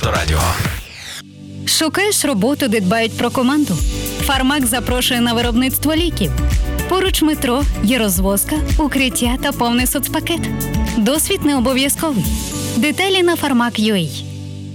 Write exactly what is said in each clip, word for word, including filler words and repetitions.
Авторадіо. Шукаєш роботу, де дбають про команду? Фармак запрошує на виробництво ліків. Поруч метро є розвозка, укриття та повний соцпакет. Досвід не обов'язковий. Деталі на фармак крапка ю а.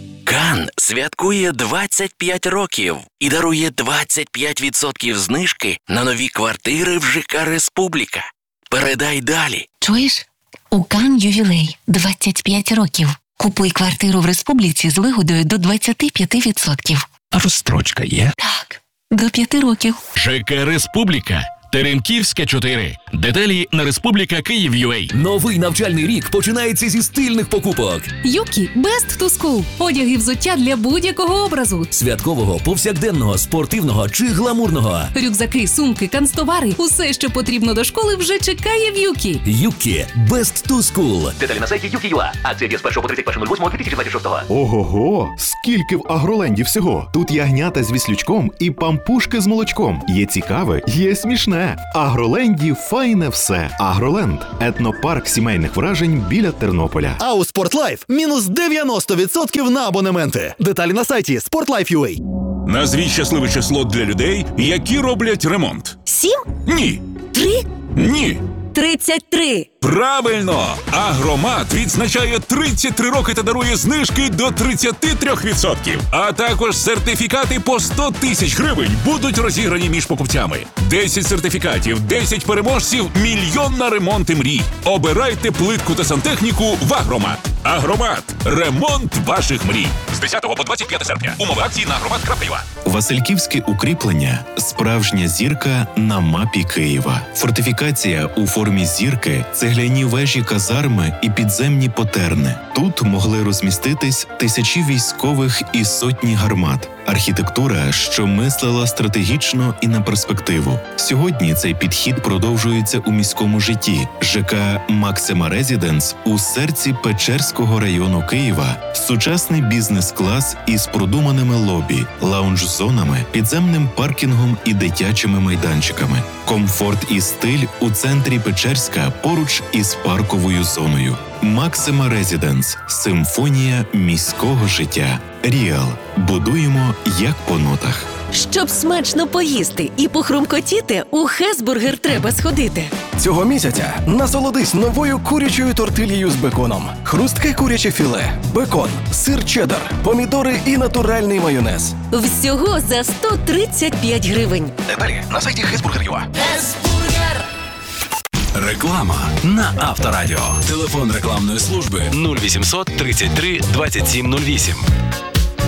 Кан святкує двадцять п'ять років і дарує двадцять п'ять відсотків знижки на нові квартири в ЖК «Республіка». Передай далі. Чуєш? У Кан ювілей двадцять п'ять років. Купуй квартиру в Республіці з вигодою до двадцять п'ять відсотків. А розстрочка є? Так, до п'яти років. ЖК «Республіка». Теремківська, чотири. Деталі на республіка Київ точка ю а. Новий навчальний рік починається зі стильних покупок. Юкі Best to School. Одяг і взуття для будь-якого образу. Святкового, повсякденного, спортивного чи гламурного. Рюкзаки, сумки, канцтовари. Усе, що потрібно до школи, вже чекає в Юкі. Юкі Best to School. Деталі на сайті ю кі точка ю а. Акція діє з першого по тридцять перше лютого дві тисячі двадцять шостого. Ого-го! Скільки в Агроленді всього! Тут ягнята з віслючком і пампушки з молочком. Є цікаве, є смішне. В Агроленді файне все. Агроленд – етнопарк сімейних вражень біля Тернополя. А у Спортлайф мінус дев'яносто відсотків на абонементи. Деталі на сайті спортлайф крапка ю а. Назвіть щасливе число для людей, які роблять ремонт. Сім? Ні. Три? Ні. Тридцять три. Правильно! Агромат відзначає тридцять три роки та дарує знижки до тридцять три відсотків. А також сертифікати по сто тисяч гривень будуть розіграні між покупцями. десять сертифікатів, десять переможців, мільйон на ремонти мрій. Обирайте плитку та сантехніку в Агромат. Агромат. Ремонт ваших мрій. З десятого по двадцять п'яте серпня. Умови акції на агромат крапка ю а. Васильківське укріплення – справжня зірка на мапі Києва. Фортифікація у формі зірки – цегляні вежі казарми і підземні потерни. Тут могли розміститись тисячі військових і сотні гармат. Архітектура, що мислила стратегічно і на перспективу. Сьогодні цей підхід продовжується у міському житті. ЖК «Максима Резіденс» у серці Печерського району Києва. Сучасний бізнес-клас із продуманими лобі, лаунж-зонами, підземним паркінгом і дитячими майданчиками. Комфорт і стиль у центрі Печерська поруч із парковою зоною. «Максима Резіденс» – симфонія міського життя. Ріал. Будуємо як по нотах. Щоб смачно поїсти і похрумкотіти, у Хесбургер треба сходити. Цього місяця насолодись новою курячою тортильєю з беконом. Хрустке куряче філе, бекон, сир чеддер, помідори і натуральний майонез. Всього за сто тридцять п'ять гривень. Деталі на сайті хесбургер крапка ю а. Хесбургер! Реклама на Авторадіо. Телефон рекламної служби нуль вісімсот тридцять три двадцять сім нуль вісім.